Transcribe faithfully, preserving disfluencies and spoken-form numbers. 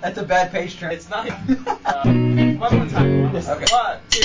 That's a bad pace turn. It's not. Uh, one more time. Okay. One.